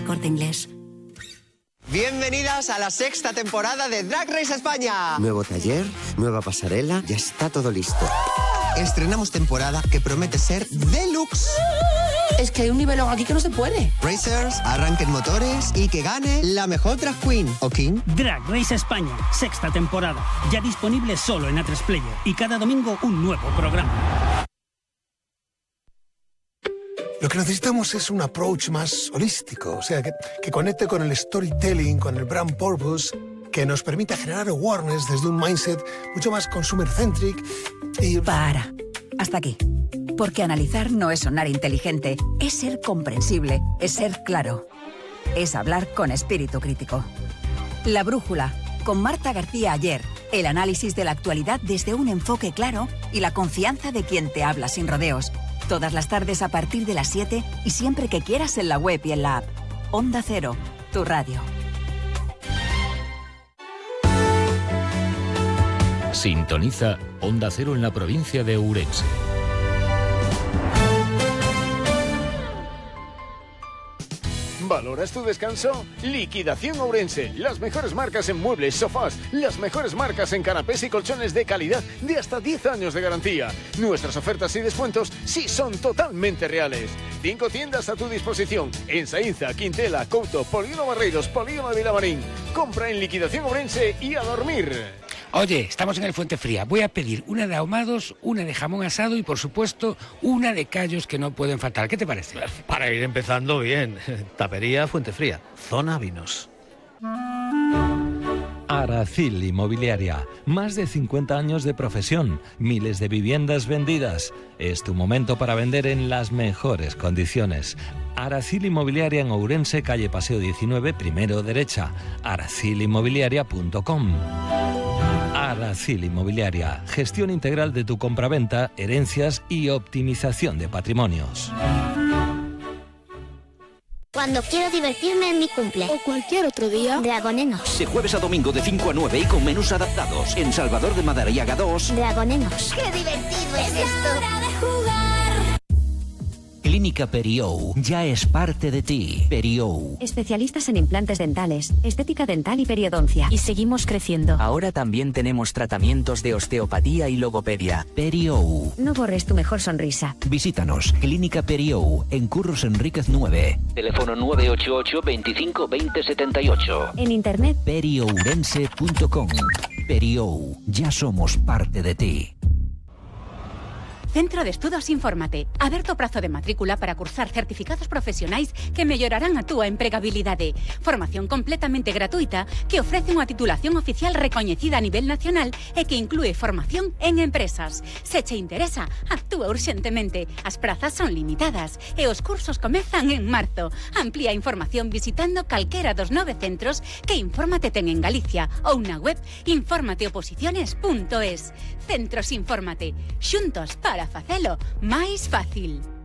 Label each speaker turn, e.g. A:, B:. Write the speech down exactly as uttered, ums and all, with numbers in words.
A: Corte Inglés.
B: Bienvenidas a la sexta temporada de Drag Race España.
C: Nuevo taller, nueva pasarela, ya está todo listo.
B: Estrenamos temporada que promete ser deluxe.
A: Es que hay un nivelón aquí que no se puede.
B: Racers, arranquen motores y que gane la mejor drag queen o king.
D: Drag Race España, sexta temporada. Ya disponible solo en A tres Player. Y cada domingo un nuevo programa.
E: Lo que necesitamos es un approach más holístico, o sea, que, que conecte con el storytelling, con el brand purpose, que nos permita generar awareness desde un mindset mucho más consumer-centric y...
F: Para. Hasta aquí. Porque analizar no es sonar inteligente, es ser comprensible, es ser claro. Es hablar con espíritu crítico. La Brújula, con Marta García Ayer. El análisis de la actualidad desde un enfoque claro y la confianza de quien te habla sin rodeos. Todas las tardes a partir de las siete y siempre que quieras en la web y en la app. Onda Cero, tu radio.
G: Sintoniza Onda Cero en la provincia de Ourense.
H: ¿Valoras tu descanso? Liquidación Ourense. Las mejores marcas en muebles, sofás, las mejores marcas en canapés y colchones de calidad de hasta diez años de garantía. Nuestras ofertas y descuentos sí son totalmente reales. Cinco tiendas a tu disposición en Saínza, Quintela, Couto, Polígono Barreiros, Polígono de Vilamarín. Compra en Liquidación Ourense y a dormir.
I: Oye, estamos en el Fuente Fría. Voy a pedir una de ahumados, una de jamón asado y, por supuesto, una de callos que no pueden faltar. ¿Qué te parece?
J: Para ir empezando bien. Tapería Fuente Fría, zona vinos.
K: Aracil Inmobiliaria. Más de cincuenta años de profesión, miles de viviendas vendidas. Es tu momento para vender en las mejores condiciones. Aracil Inmobiliaria en Ourense, calle Paseo diecinueve, primero derecha. aracil inmobiliaria punto com. Aracil Inmobiliaria. Gestión integral de tu compraventa, herencias y optimización de patrimonios.
L: Cuando quiero divertirme en mi cumple.
M: O cualquier otro día.
L: Dragonenos.
N: De jueves a domingo de cinco a nueve y con menús adaptados. En Salvador de Madariaga dos.
L: Dragonenos. ¡Qué divertido es esto!
M: ¡Hora de jugar!
N: Clínica Periou ya es parte de ti. Periou.
O: Especialistas en implantes dentales, estética dental y periodoncia.
P: Y seguimos creciendo.
N: Ahora también tenemos tratamientos de osteopatía y logopedia. Periou.
O: No borres tu mejor sonrisa.
N: Visítanos. Clínica Periou en Curros Enríquez nueve. Teléfono nueve ocho ocho, veinticinco, veinte, setenta y ocho.
O: En internet
N: periourense punto com. Periou. Ya somos parte de ti.
Q: Centro de Estudos Infórmate. Aberto prazo de matrícula para cursar certificados profesionais que mellorarán a túa empregabilidade. Formación completamente gratuita que ofrece unha titulación oficial recoñecida a nivel nacional e que inclúe formación en empresas. Se che interesa, actúa urxentemente. As prazas son limitadas e os cursos comezan en marzo. Amplía información visitando calquera dos nove centros que Infórmate ten en Galicia ou na web informateoposiciones punto es. Centros Infórmate. Xuntos para facelo máis fácil.